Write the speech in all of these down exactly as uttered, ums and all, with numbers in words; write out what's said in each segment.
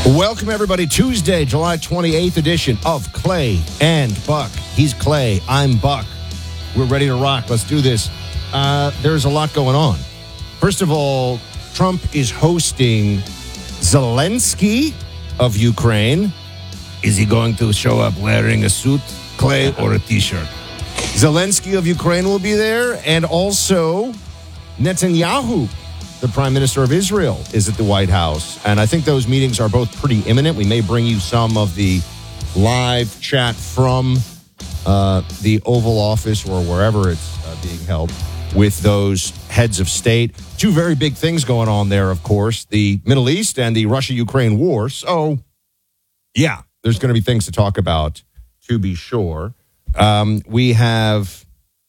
Welcome, everybody. Tuesday, July twenty-eighth edition of Clay and Buck. He's Clay. I'm Buck. We're ready to rock. Let's do this. Uh, there's a lot going on. First of all, Trump is hosting Zelensky of Ukraine. Is he going to show up wearing a suit, Clay, or a T-shirt? Zelensky of Ukraine will be there, and also Netanyahu, the Prime Minister of Israel, is at the White House. And I think those meetings are both pretty imminent. We may bring you some of the live chat from uh, the Oval Office or wherever it's uh, being held with those heads of state. Two very big things going on there, of course, the Middle East and the Russia-Ukraine war. So, yeah, there's going to be things to talk about, to be sure. Um, we have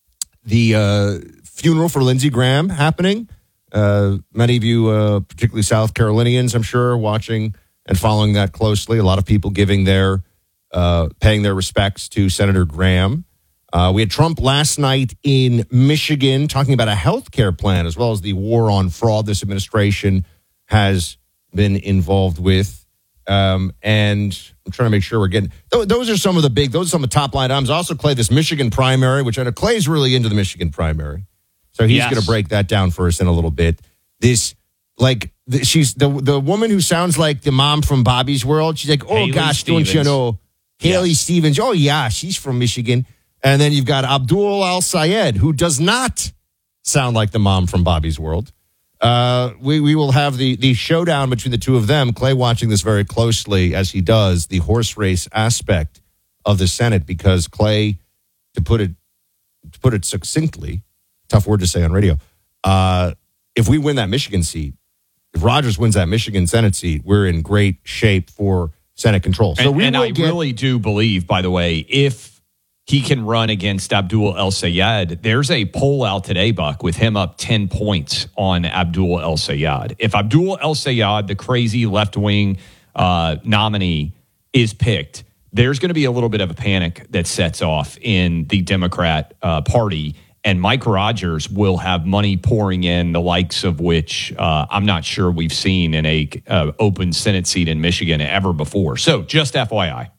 the uh, funeral for Lindsey Graham happening. Uh, many of you, uh, particularly South Carolinians, I'm sure, watching and following that closely. A lot of people giving their, uh, paying their respects to Senator Graham. Uh, we had Trump last night in Michigan talking about a health care plan, as well as the war on fraud this administration has been involved with. Um, and I'm trying to make sure we're getting, those are some of the big, those are some of the top line items. Also, Clay, this Michigan primary, which I know Clay's really into the Michigan primary. So he's yes. going to break that down for us in a little bit. This, like, the, she's the the woman who sounds like the mom from Bobby's World. She's like, oh, Haley gosh, Stevens. Don't you know? Haley yes. Stevens. Oh, yeah, she's from Michigan. And then you've got Abdul Al-Sayed, who does not sound like the mom from Bobby's World. Uh, we, we will have the, the showdown between the two of them. Clay watching this very closely as he does the horse race aspect of the Senate, because Clay, to put it to put it succinctly, tough word to say on radio. Uh, if we win that Michigan seat, if Rogers wins that Michigan Senate seat, we're in great shape for Senate control. So and, we and I get- really do believe, by the way, if he can run against Abdul El-Sayed, there's a poll out today, Buck, with him up ten points on Abdul El-Sayed. If Abdul El-Sayed, the crazy left-wing uh, nominee, is picked, there's going to be a little bit of a panic that sets off in the Democrat uh, Party. And Mike Rogers will have money pouring in, the likes of which uh, I'm not sure we've seen in a uh, open Senate seat in Michigan ever before. So just F Y I.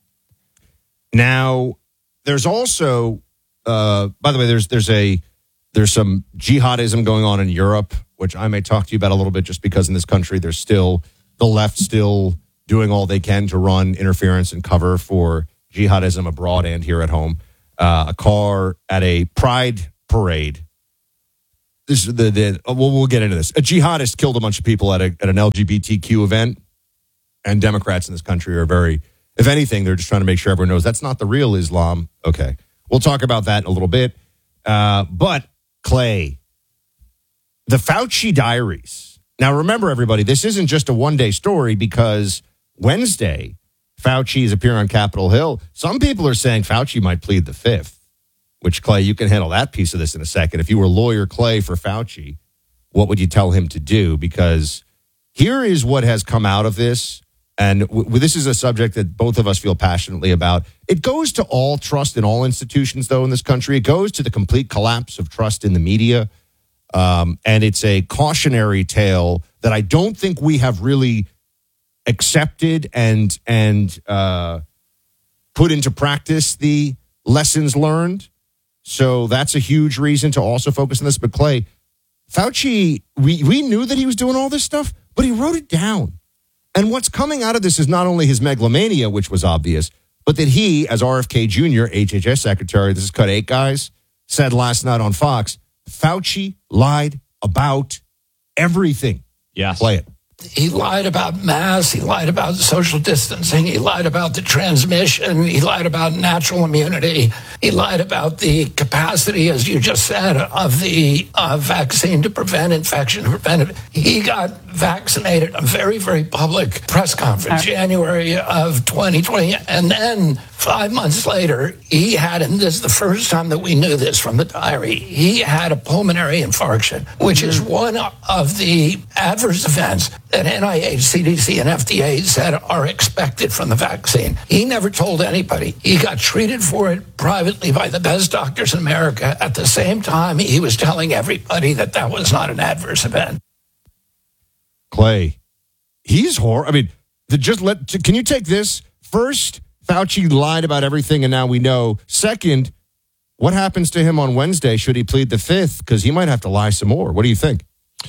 Now, there's also, uh, by the way, there's there's a there's some jihadism going on in Europe, which I may talk to you about a little bit, just because in this country there's still the left still doing all they can to run interference and cover for jihadism abroad and here at home. Uh, a car at a pride parade. This is the, the we'll, we'll get into this. A jihadist killed a bunch of people at a at an L G B T Q event, and Democrats in this country are very, if anything, they're just trying to make sure everyone knows that's not the real Islam. Okay, we'll talk about that in a little bit. Uh, but Clay, the Fauci diaries. Now, remember, everybody, this isn't just a one day story, because Wednesday Fauci is appearing on Capitol Hill. Some people are saying Fauci might plead the fifth. Which, Clay, you can handle that piece of this in a second. If you were lawyer Clay for Fauci, what would you tell him to do? Because here is what has come out of this, and w- this is a subject that both of us feel passionately about. It goes to all trust in all institutions, though, in this country. It goes to the complete collapse of trust in the media, um, and it's a cautionary tale that I don't think we have really accepted and, and uh, put into practice the lessons learned. So that's a huge reason to also focus on this. But Clay, Fauci, we, we knew that he was doing all this stuff, but he wrote it down. And what's coming out of this is not only his megalomania, which was obvious, but that he, as R F K Junior, H H S Secretary, this is cut eight guys, said last night on Fox, Fauci lied about everything. Yes. Play it. He lied about masks. He lied about social distancing. He lied about the transmission. He lied about natural immunity. He lied about the capacity, as you just said, of the uh, vaccine to prevent infection. To prevent it. He got vaccinated at a very, very public press conference, January of twenty twenty. And then five months later, he had, and this is the first time that we knew this from the diary, he had a pulmonary infarction, which is one of the adverse events that N I H, C D C, and F D A said are expected from the vaccine. He never told anybody. He got treated for it privately by the best doctors in America. At the same time, he was telling everybody that that was not an adverse event. Clay, he's horrible. I mean, the just let can you take this? First, Fauci lied about everything, and now we know. Second, what happens to him on Wednesday should he plead the fifth? Because he might have to lie some more. What do you think?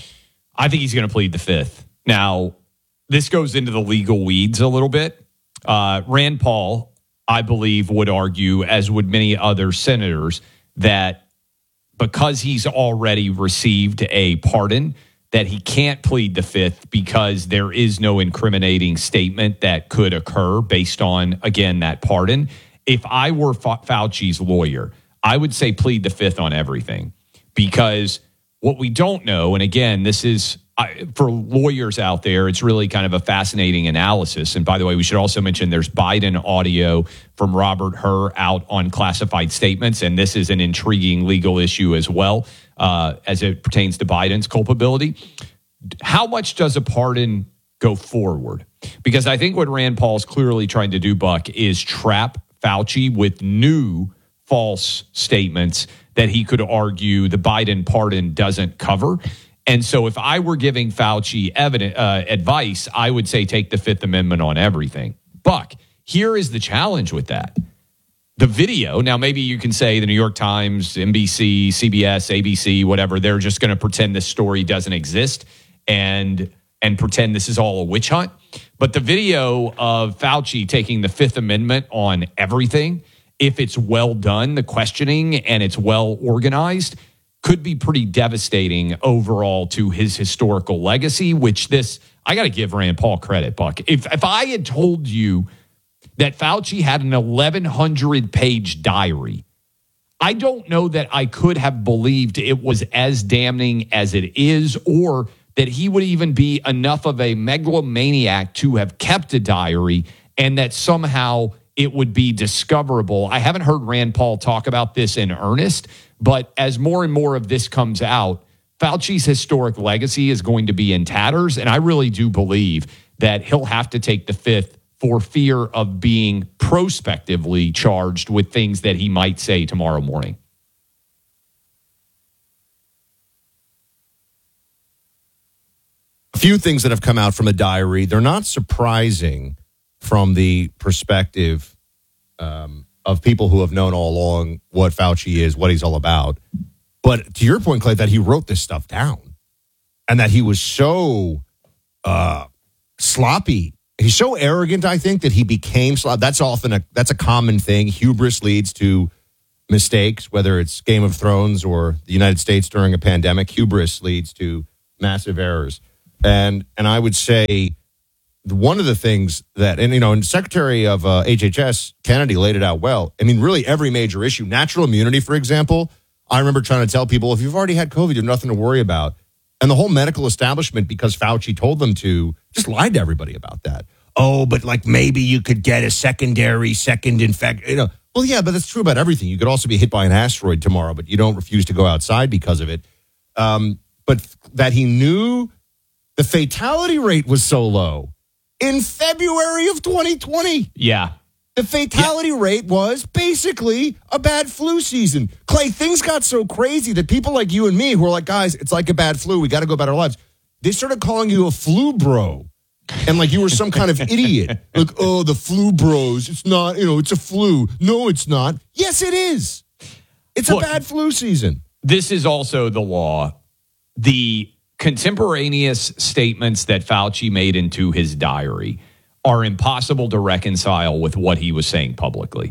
I think he's going to plead the fifth. Now, this goes into the legal weeds a little bit. Uh, Rand Paul, I believe, would argue, as would many other senators, that because he's already received a pardon, that he can't plead the fifth because there is no incriminating statement that could occur based on, again, that pardon. If I were Fa- Fauci's lawyer, I would say plead the fifth on everything, because what we don't know, and again, this is I, for lawyers out there, it's really kind of a fascinating analysis. And by the way, we should also mention there's Biden audio from Robert Hur out on classified statements, and this is an intriguing legal issue as well uh, as it pertains to Biden's culpability. How much does a pardon go forward? Because I think what Rand Paul's clearly trying to do, Buck, is trap Fauci with new false statements that he could argue the Biden pardon doesn't cover. And so if I were giving Fauci evident, uh, advice, I would say take the Fifth Amendment on everything. Buck, here is the challenge with that. The video, now maybe you can say the New York Times, N B C, C B S, A B C, whatever, they're just going to pretend this story doesn't exist and and pretend this is all a witch hunt. But the video of Fauci taking the Fifth Amendment on everything, if it's well done, the questioning, and it's well organized, could be pretty devastating overall to his historical legacy, which this, I got to give Rand Paul credit, Buck. If if I had told you that Fauci had an eleven hundred page diary, I don't know that I could have believed it was as damning as it is, or that he would even be enough of a megalomaniac to have kept a diary and that somehow it would be discoverable. I haven't heard Rand Paul talk about this in earnest, but as more and more of this comes out, Fauci's historic legacy is going to be in tatters. And I really do believe that he'll have to take the fifth for fear of being prospectively charged with things that he might say tomorrow morning. A few things that have come out from a diary. They're not surprising from the perspective um, of people who have known all along what Fauci is, what he's all about. But to your point, Clay, that he wrote this stuff down and that he was so uh, sloppy. He's so arrogant, I think, that he became sloppy. That's often a, that's a common thing. Hubris leads to mistakes, whether it's Game of Thrones or the United States during a pandemic. Hubris leads to massive errors. And and I would say one of the things that, and, you know, and Secretary of uh, H H S, Kennedy, laid it out well. I mean, really every major issue, natural immunity, for example, I remember trying to tell people, if you've already had COVID, you have nothing to worry about. And the whole medical establishment, because Fauci told them to, just lied to everybody about that. Oh, but like maybe you could get a secondary second infection. You know, well, yeah, but that's true about everything. You could also be hit by an asteroid tomorrow, but you don't refuse to go outside because of it. Um, but that he knew the fatality rate was so low in February of twenty twenty. Yeah. The fatality yeah. rate was basically a bad flu season. Clay, things got so crazy that people like you and me who are like, guys, it's like a bad flu. We got to go about our lives. They started calling you a flu bro. And like you were some kind of idiot. Like, oh, the flu bros. It's not, you know, it's a flu. No, it's not. Yes, it is. It's Look, a bad flu season. This is also the law. The contemporaneous statements that Fauci made into his diary are impossible to reconcile with what he was saying publicly.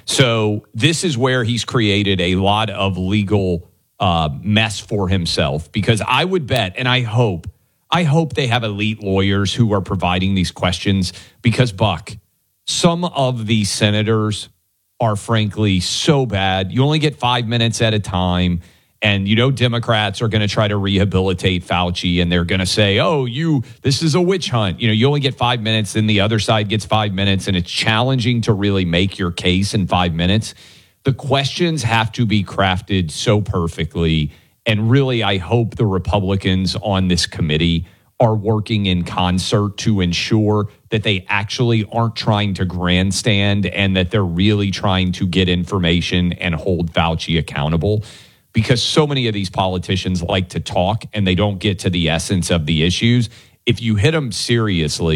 So this is where he's created a lot of legal uh, mess for himself, because I would bet, and I hope, I hope they have elite lawyers who are providing these questions, because, Buck, some of these senators are frankly so bad. You only get five minutes at a time. And, you know, Democrats are going to try to rehabilitate Fauci, and they're going to say, oh, you, this is a witch hunt. You know, you only get five minutes, and the other side gets five minutes, and it's challenging to really make your case in five minutes. The questions have to be crafted so perfectly. And really, I hope the Republicans on this committee are working in concert to ensure that they actually aren't trying to grandstand and that they're really trying to get information and hold Fauci accountable. Because so many of these politicians like to talk and they don't get to the essence of the issues. If you hit them seriously,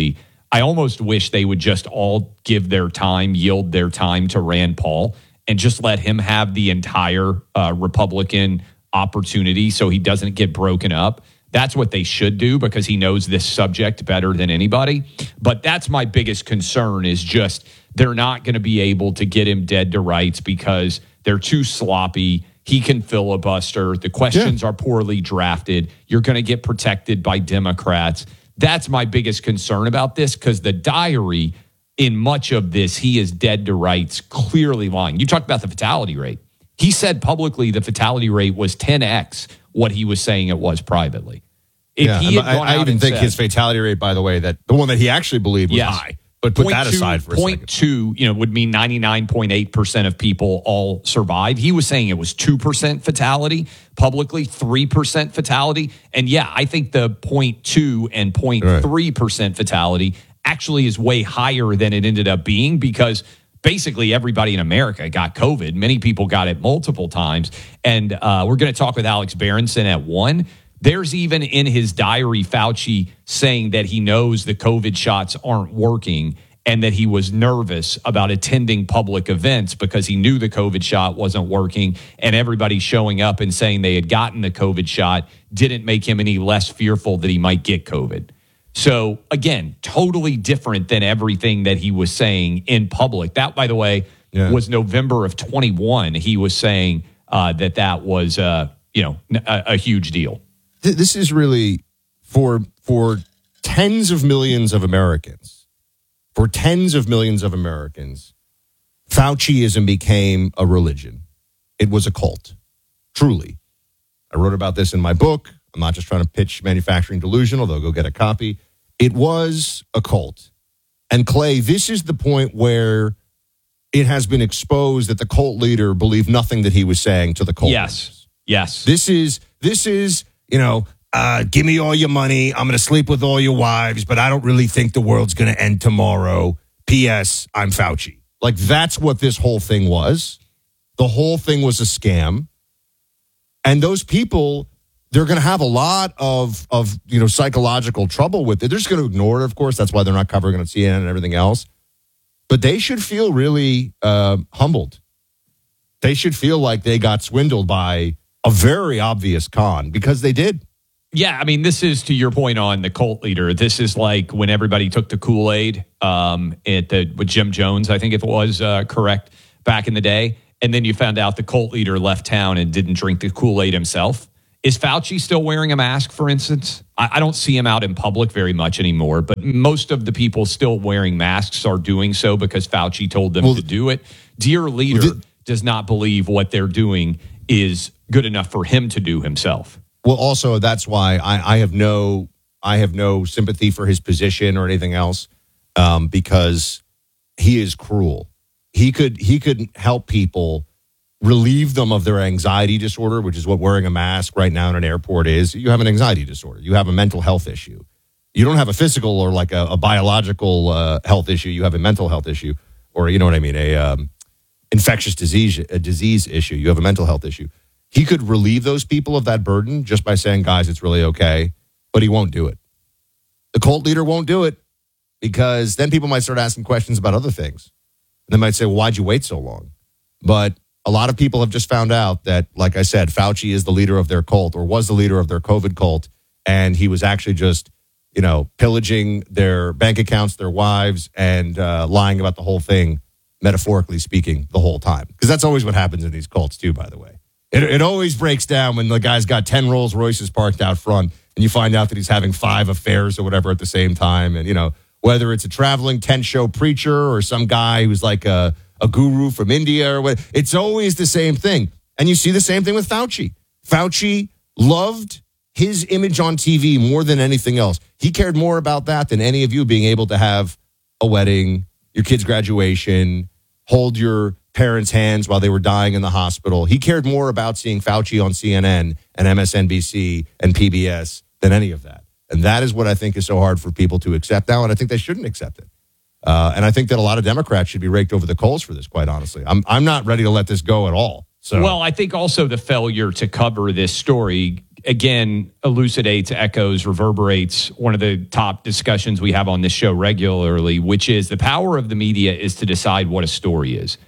I almost wish they would just all give their time, yield their time to Rand Paul, and just let him have the entire uh, Republican opportunity so he doesn't get broken up. That's what they should do because he knows this subject better than anybody. But that's my biggest concern is just they're not going to be able to get him dead to rights because they're too sloppy. He can filibuster. The questions yeah. are poorly drafted. You're going to get protected by Democrats. That's my biggest concern about this because the diary, in much of this, he is dead to rights, clearly lying. You talked about the fatality rate. He said publicly the fatality rate was ten x what he was saying it was privately. If yeah, he had I, gone I out even and think said, his fatality rate, by the way, that the one that he actually believed was yes, high. But put that two, aside for a point second. two, you know, would mean ninety-nine point eight percent of people all survive. He was saying it was two percent fatality publicly, three percent fatality. And yeah, I think the point two and point three percent fatality actually is way higher than it ended up being because basically everybody in America got COVID. Many people got it multiple times. And uh, we're going to talk with Alex Berenson at one. There's even in his diary, Fauci saying that he knows the COVID shots aren't working and that he was nervous about attending public events because he knew the COVID shot wasn't working. And everybody showing up and saying they had gotten the COVID shot didn't make him any less fearful that he might get COVID. So, again, totally different than everything that he was saying in public. That, by the way, yeah. was November of twenty-one. He was saying uh, that that was, uh, you know, a, a huge deal. This is really for for tens of millions of Americans, for tens of millions of Americans, Fauciism became a religion. It was a cult, truly. I wrote about this in my book. I'm not just trying to pitch Manufacturing Delusion, although go get a copy. It was a cult. And Clay, this is the point where it has been exposed that the cult leader believed nothing that he was saying to the cult Yes, leaders. yes. This is, this is, you know, uh, give me all your money. I'm going to sleep with all your wives, but I don't really think the world's going to end tomorrow. P S. I'm Fauci. Like, that's what this whole thing was. The whole thing was a scam. And those people, they're going to have a lot of, of, you know, psychological trouble with it. They're just going to ignore it, of course. That's why they're not covering it on C N N and everything else. But they should feel really uh, humbled. They should feel like they got swindled by a very obvious con because they did. Yeah, I mean, this is to your point on the cult leader. This is like when everybody took the Kool-Aid um, at the, with Jim Jones, I think it was uh, correct, back in the day. And then you found out the cult leader left town and didn't drink the Kool-Aid himself. Is Fauci still wearing a mask, for instance? I, I don't see him out in public very much anymore, but most of the people still wearing masks are doing so because Fauci told them well, to do it. Dear leader the, does not believe what they're doing is good enough for him to do himself. Well, also, that's why I, I have no I have no sympathy for his position or anything else um, because he is cruel. He could he could help people, relieve them of their anxiety disorder, which is what wearing a mask right now in an airport is. You have an anxiety disorder. You have a mental health issue. You don't have a physical or like a, a biological uh, health issue. You have a mental health issue, or you know what I mean, a um, infectious disease a disease issue. You have a mental health issue. He could relieve those people of that burden just by saying, guys, it's really okay, but he won't do it. The cult leader won't do it because then people might start asking questions about other things. And they might say, well, why'd you wait so long? But a lot of people have just found out that, like I said, Fauci is the leader of their cult or was the leader of their COVID cult. And he was actually just, you know, pillaging their bank accounts, their wives, and uh, lying about the whole thing, metaphorically speaking, the whole time. Because that's always what happens in these cults, too, by the way. It, it always breaks down when the guy's got ten Rolls Royces parked out front and you find out that he's having five affairs or whatever at the same time. And, you know, whether it's a traveling tent-show preacher or some guy who's like a, a guru from India or what, it's always the same thing. And you see the same thing with Fauci. Fauci loved his image on T V more than anything else. He cared more about that than any of you being able to have a wedding, your kid's graduation, hold your parents' hands while they were dying in the hospital. He cared more about seeing Fauci on C N N and M S N B C and P B S than any of that. And that is what I think is so hard for people to accept now, and I think they shouldn't accept it. Uh, and I think that a lot of Democrats should be raked over the coals for this, quite honestly. I'm I'm not ready to let this go at all. So, well, I think also the failure to cover this story again, elucidates, echoes, reverberates one of the top discussions we have on this show regularly, which is the power of the media is to decide what a story is.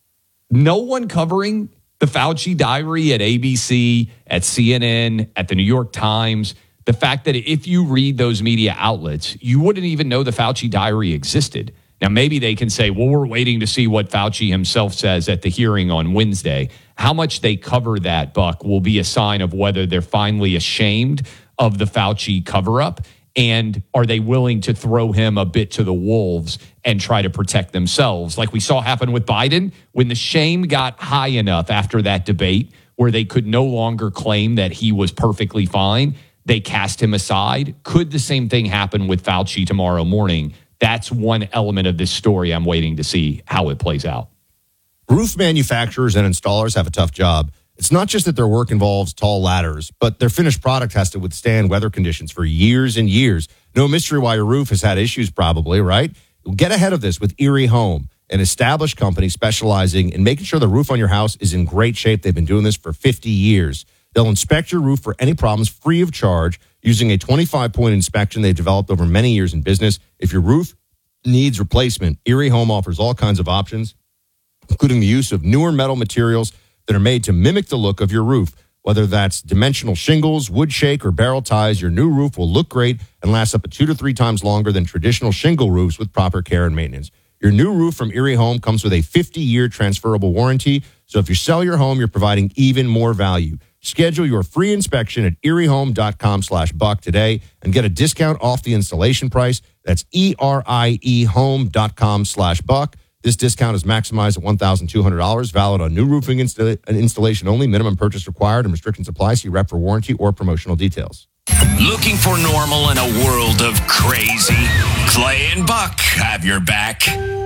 No one covering the Fauci diary at A B C, at C N N, at the New York Times, the fact that if you read those media outlets, you wouldn't even know the Fauci diary existed. Now, maybe they can say, well, we're waiting to see what Fauci himself says at the hearing on Wednesday. How much they cover that, Buck, will be a sign of whether they're finally ashamed of the Fauci cover-up, and are they willing to throw him a bit to the wolves and try to protect themselves, like we saw happen with Biden when the shame got high enough after that debate where they could no longer claim that he was perfectly fine. They cast him aside. Could the same thing happen with Fauci tomorrow morning? That's one element of this story I'm waiting to see how it plays out. Roof manufacturers and installers have a tough job. It's not just that their work involves tall ladders, but their finished product has to withstand weather conditions for years and years. No mystery why your roof has had issues probably, right? Get ahead of this with Erie Home, an established company specializing in making sure the roof on your house is in great shape. They've been doing this for fifty years. They'll inspect your roof for any problems free of charge using a twenty-five point inspection they've developed over many years in business. If your roof needs replacement, Erie Home offers all kinds of options, including the use of newer metal materials that are made to mimic the look of your roof. Whether that's dimensional shingles, wood shake, or barrel ties, your new roof will look great and last up to two to three times longer than traditional shingle roofs with proper care and maintenance. Your new roof from Erie Home comes with a fifty-year transferable warranty, so if you sell your home, you're providing even more value. Schedule your free inspection at eriehome.com slash buck today and get a discount off the installation price. That's E-R-I-E home.com slash buck. This discount is maximized at one thousand two hundred dollars, valid on new roofing insta- installation only. Minimum purchase required and restrictions apply. See rep for warranty or promotional details. Looking for normal in a world of crazy? Clay and Buck have your back.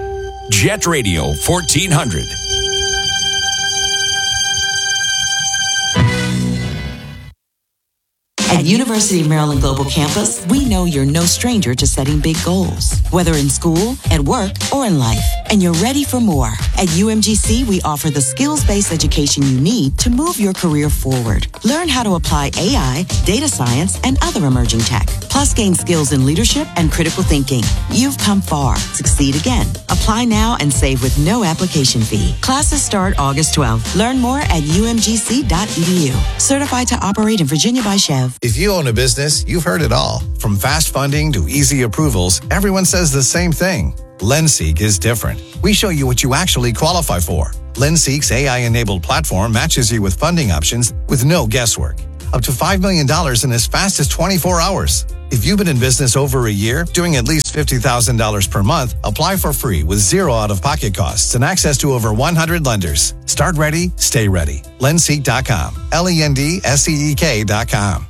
Jet Radio fourteen hundred. At University of Maryland Global Campus, we know you're no stranger to setting big goals, whether in school, at work, or in life, and you're ready for more. At U M G C, we offer the skills-based education you need to move your career forward. Learn how to apply A I, data science, and other emerging tech, plus gain skills in leadership and critical thinking. You've come far. Succeed again. Apply now and save with no application fee. Classes start August twelfth. Learn more at U M G C dot E D U. Certified to operate in Virginia by Chev. If you own a business, you've heard it all. From fast funding to easy approvals, everyone says the same thing. LendSeek is different. We show you what you actually qualify for. LendSeek's A I-enabled platform matches you with funding options with no guesswork. Up to five million dollars in as fast as twenty-four hours. If you've been in business over a year, doing at least fifty thousand dollars per month, apply for free with zero out-of-pocket costs and access to over one hundred lenders. Start ready, stay ready. Lendseek dot com. L E N D S E E K dot com.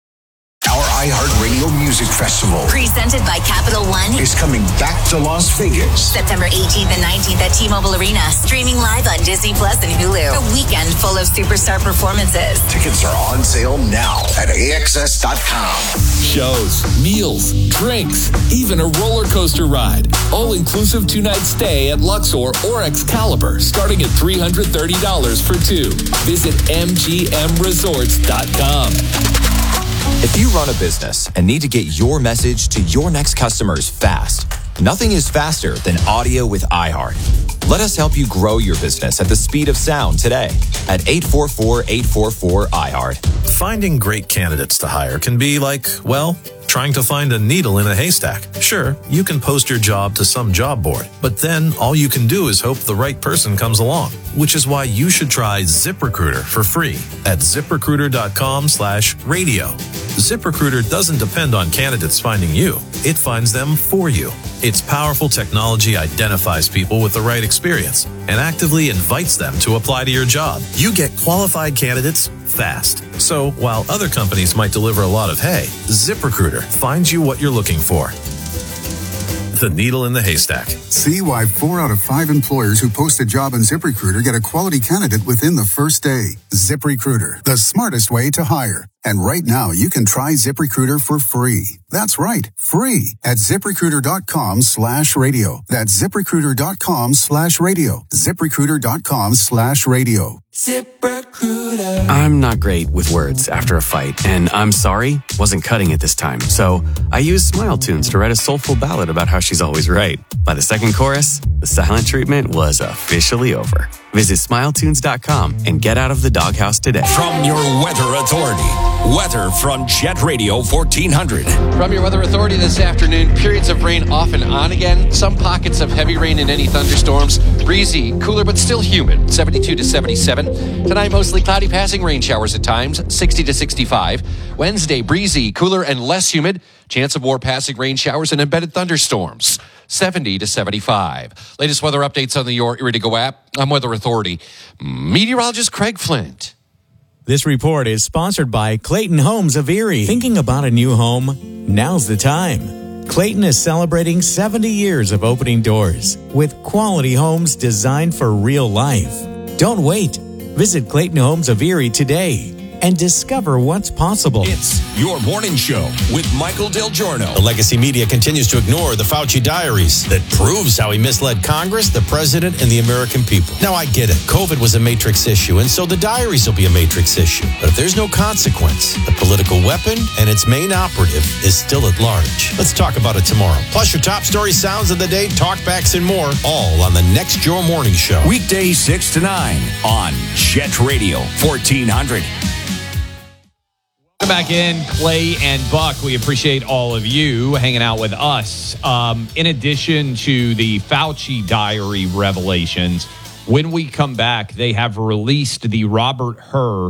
Our iHeartRadio Music Festival, presented by Capital One, is coming back to Las Vegas. September eighteenth and nineteenth at T-Mobile Arena, streaming live on Disney Plus and Hulu. A weekend full of superstar performances. Tickets are on sale now at A X S dot com. Shows, meals, drinks, even a roller coaster ride. All-inclusive two-night stay at Luxor or Excalibur, starting at three hundred thirty dollars for two. Visit M G M resorts dot com. If you run a business and need to get your message to your next customers fast, nothing is faster than audio with iHeart. Let us help you grow your business at the speed of sound today at eight four four, eight four four, iHeart. Finding great candidates to hire can be like, well, trying to find a needle in a haystack. Sure, you can post your job to some job board, but then all you can do is hope the right person comes along, which is why you should try ZipRecruiter for free at ZipRecruiter.com slash radio. ZipRecruiter doesn't depend on candidates finding you. It finds them for you. Its powerful technology identifies people with the right experience and actively invites them to apply to your job. You get qualified candidates fast. So while other companies might deliver a lot of hay, ZipRecruiter finds you what you're looking for. The needle in the haystack. See why four out of five employers who post a job on ZipRecruiter get a quality candidate within the first day. ZipRecruiter, the smartest way to hire. And right now, you can try ZipRecruiter for free. That's right, free at ZipRecruiter.com slash radio. That's ZipRecruiter.com slash radio. ZipRecruiter.com slash radio. ZipRecruiter. I'm not great with words after a fight, and I'm sorry wasn't cutting it this time. So I used Smile Tunes to write a soulful ballad about how she's always right. By the second chorus, the silent treatment was officially over. Visit smile tunes dot com and get out of the doghouse today. From your weather authority, weather from Jet Radio fourteen hundred. From your weather authority this afternoon, periods of rain off and on again. Some pockets of heavy rain and any thunderstorms. Breezy, cooler but still humid, seventy-two to seventy-seven. Tonight, mostly cloudy, passing rain showers at times, sixty to sixty-five. Wednesday, breezy, cooler and less humid. Chance of more passing rain showers and embedded thunderstorms, seventy to seventy-five. Latest weather updates on the Your Erie to Go app. I'm Weather Authority meteorologist Craig Flint. This report is sponsored by Clayton Homes of Erie. Thinking about a new home? Now's the time. Clayton is celebrating seventy years of opening doors with quality homes designed for real life. Don't wait. Visit Clayton Homes of Erie today and discover what's possible. It's Your Morning Show with Michael Del Giorno. The legacy media continues to ignore the Fauci diaries that proves how he misled Congress, the president, and the American people. Now, I get it. COVID was a matrix issue, and so the diaries will be a matrix issue. But if there's no consequence, the political weapon and its main operative is still at large. Let's talk about it tomorrow. Plus your top story sounds of the day, talkbacks, and more, all on the next Your Morning Show. Weekdays six to nine on Jet Radio fourteen hundred. Welcome back in, Clay and Buck. We appreciate all of you hanging out with us. Um, in addition to the Fauci diary revelations, when we come back, they have released the Robert Hur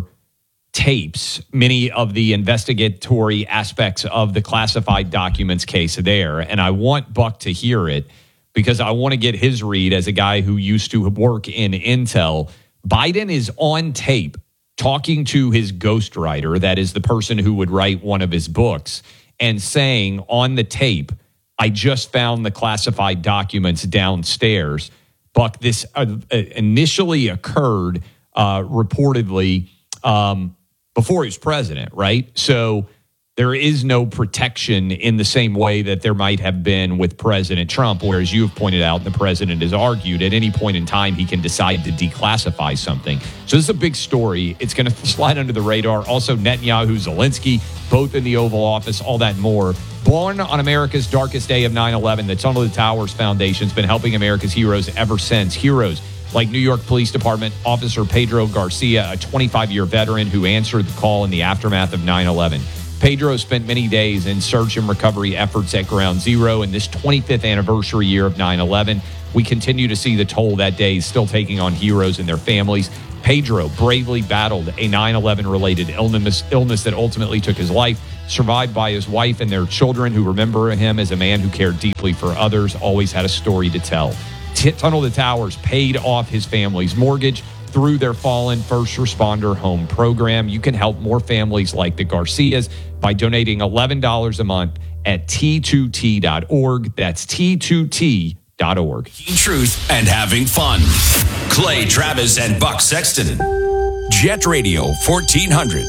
tapes, many of the investigatory aspects of the classified documents case there. And I want Buck to hear it because I want to get his read as a guy who used to work in Intel. Biden is on tape talking to his ghostwriter, that is the person who would write one of his books, and saying on the tape, I just found the classified documents downstairs. Buck, this uh, initially occurred uh, reportedly um, before he was president, right? So there is no protection in the same way that there might have been with President Trump, whereas you have pointed out, and the president has argued, at any point in time, he can decide to declassify something. So this is a big story. It's going to slide under the radar. Also, Netanyahu, Zelensky, both in the Oval Office, all that and more. Born on America's darkest day of nine eleven, the Tunnel to Towers Foundation has been helping America's heroes ever since. Heroes like New York Police Department Officer Pedro Garcia, a twenty-five-year veteran who answered the call in the aftermath of nine eleven. Pedro spent many days in search and recovery efforts at Ground Zero. In this twenty-fifth anniversary year of nine eleven, we continue to see the toll that day is still taking on heroes and their families. Pedro bravely battled a nine eleven-related illness, illness that ultimately took his life, survived by his wife and their children who remember him as a man who cared deeply for others, always had a story to tell. T- Tunnel to Towers paid off his family's mortgage through their Fallen First Responder Home program. You can help more families like the Garcias by donating eleven dollars a month at T two T dot org. That's T two T dot org. Truth and having fun. Clay Travis and Buck Sexton. Jet Radio fourteen hundred.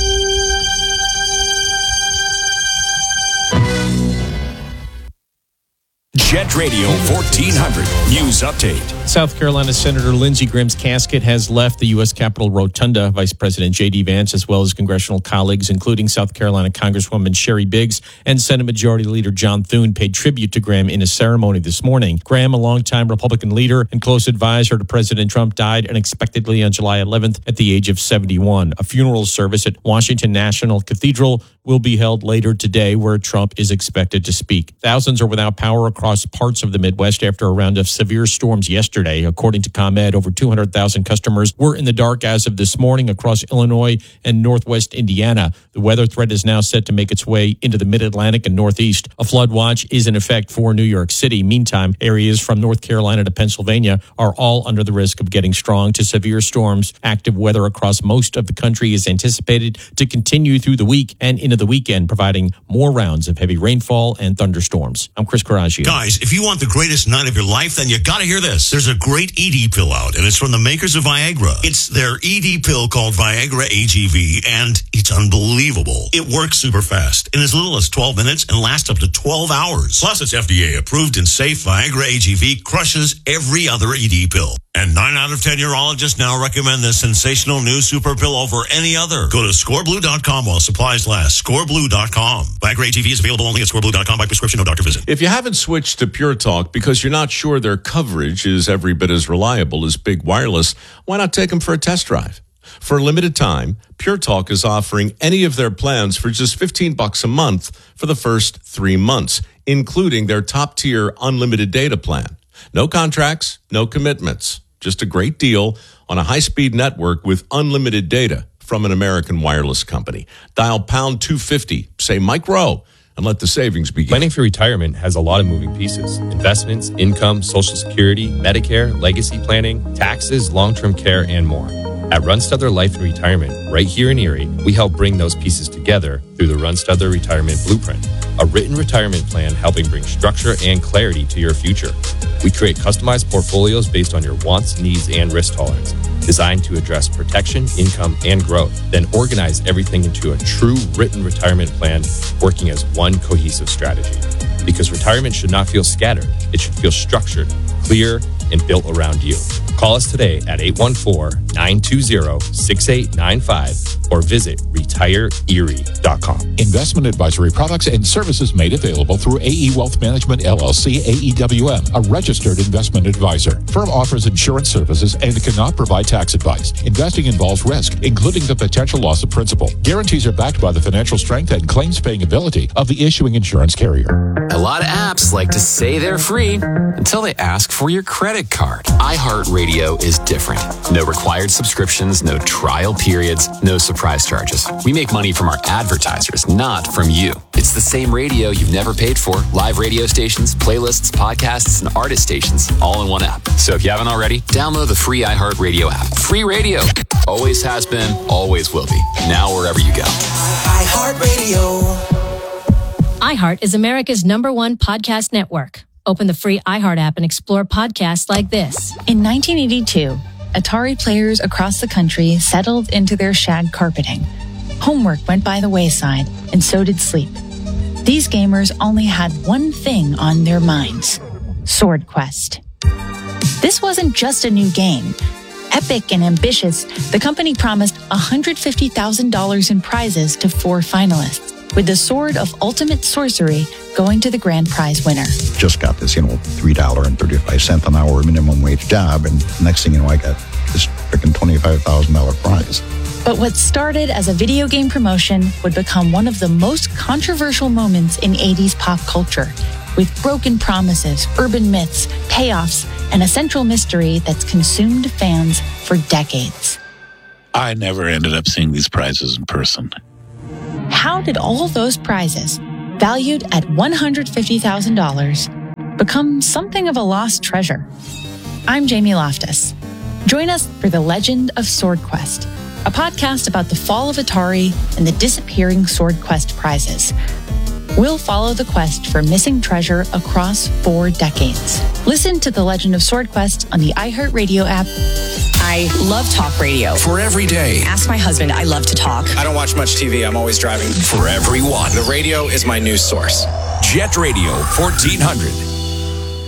Jet Radio fourteen hundred News Update. South Carolina Senator Lindsey Graham's casket has left the U S Capitol Rotunda. Vice President J D. Vance, as well as congressional colleagues, including South Carolina Congresswoman Sherry Biggs and Senate Majority Leader John Thune, paid tribute to Graham in a ceremony this morning. Graham, a longtime Republican leader and close advisor to President Trump, died unexpectedly on July eleventh at the age of seventy-one. A funeral service at Washington National Cathedral will be held later today, where Trump is expected to speak. Thousands are without power across parts of the Midwest after a round of severe storms yesterday. According to ComEd, over two hundred thousand customers were in the dark as of this morning across Illinois and northwest Indiana. The weather threat is now set to make its way into the mid-Atlantic and northeast. A flood watch is in effect for New York City. Meantime, areas from North Carolina to Pennsylvania are all under the risk of getting strong to severe storms. Active weather across most of the country is anticipated to continue through the week and into into the weekend, providing more rounds of heavy rainfall and thunderstorms. I'm Chris Coraggio. Guys, if you want the greatest night of your life, then you got to hear this. There's a great E D pill out, and it's from the makers of Viagra. It's their E D pill called Viagra A G V, and it's unbelievable. It works super fast in as little as twelve minutes and lasts up to twelve hours. Plus, it's F D A approved and safe. Viagra A G V crushes every other E D pill. And nine out of ten urologists now recommend this sensational new super pill over any other. Go to score blue dot com while supplies last. score blue dot com. Viagra A G V is available only at score blue dot com by prescription, no doctor visit. If you haven't switched to Pure Talk because you're not sure their coverage is every bit as reliable as Big Wireless, why not take them for a test drive? For a limited time, Pure Talk is offering any of their plans for just fifteen bucks a month for the first three months, including their top-tier unlimited data plan. No contracts, no commitments. Just a great deal on a high-speed network with unlimited data from an American wireless company. Dial pound two fifty, say Mike Rowe, and let the savings begin. Planning for retirement has a lot of moving pieces. Investments, income, Social Security, Medicare, legacy planning, taxes, long-term care, and more. At Runstuther Life and Retirement, right here in Erie, we help bring those pieces together through the Runstuther Retirement Blueprint, a written retirement plan helping bring structure and clarity to your future. We create customized portfolios based on your wants, needs, and risk tolerance, designed to address protection, income, and growth, then organize everything into a true written retirement plan, working as one cohesive strategy. Because retirement should not feel scattered, it should feel structured, clear, and built around you. Call us today at eight one four, nine two zero, six eight nine five or visit retire erie dot com. Investment advisory products and services made available through A E Wealth Management, L L C, A E W M, a registered investment advisor. Firm offers insurance services and cannot provide tax advice. Investing involves risk, including the potential loss of principal. Guarantees are backed by the financial strength and claims-paying ability of the issuing insurance carrier. A lot of apps like to say they're free until they ask for your credit card. iHeartRadio is different. No required subscriptions, no trial periods, no surprise charges. We make money from our advertisers, not from you. It's the same radio you've never paid for. Live radio stations, playlists, podcasts, and artist stations all in one app. So if you haven't already, download the free iHeartRadio app. Free radio. Always has been, always will be. Now wherever you go. iHeartRadio. iHeart is America's number one podcast network. Open the free iHeart app and explore podcasts like this. In nineteen eighty-two, Atari players across the country settled into their shag carpeting. Homework went by the wayside, and so did sleep. These gamers only had one thing on their minds: Sword Quest. This wasn't just a new game. Epic and ambitious, the company promised one hundred fifty thousand dollars in prizes to four finalists, with the Sword of Ultimate Sorcery going to the grand prize winner. Just got this, you know, three dollars and thirty-five cents an hour minimum wage job, and next thing you know, I got this freaking twenty-five thousand dollars prize. But what started as a video game promotion would become one of the most controversial moments in eighties pop culture, with broken promises, urban myths, payoffs, and a central mystery that's consumed fans for decades. I never ended up seeing these prizes in person. How did all those prizes, valued at one hundred fifty thousand dollars, become something of a lost treasure? I'm Jamie Loftus. Join us for The Legend of Sword Quest, a podcast about the fall of Atari and the disappearing Sword Quest prizes. We'll follow the quest for missing treasure across four decades. Listen to The Legend of Sword Quest on the iHeartRadio app. I love talk radio. For every day. Ask my husband, I love to talk. I don't watch much T V. I'm always driving. For everyone. The radio is my news source. Jet Radio fourteen hundred.